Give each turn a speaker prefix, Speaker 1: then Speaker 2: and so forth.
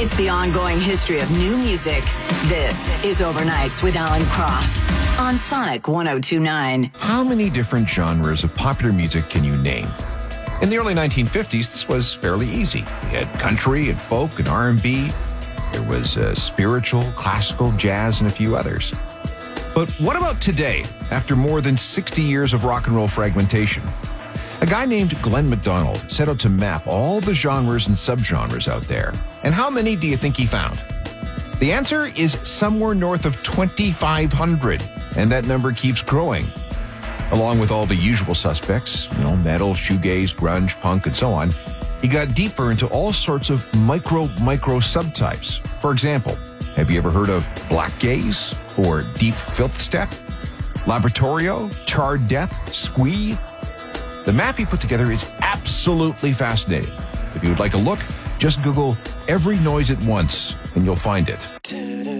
Speaker 1: It's the ongoing history of new music. This is Overnights with Alan Cross on Sonic 102.9.
Speaker 2: How many different genres of popular music can you name? In the early 1950s, this was fairly easy. We had country and folk and R&B. There was spiritual, classical, jazz, and a few others. But what about today, after more than 60 years of rock and roll fragmentation? A guy named Glenn McDonald set out to map all the genres and subgenres out there. And how many do you think he found? The answer is somewhere north of 2,500, and that number keeps growing. Along with all the usual suspects, metal, shoegaze, grunge, punk, and so on, he got deeper into all sorts of micro subtypes. For example, have you ever heard of black gaze or deep filth step? Laboratorio, charred death, squee? The map he put together is absolutely fascinating. If you would like a look, just Google Every Noise at Once and you'll find it.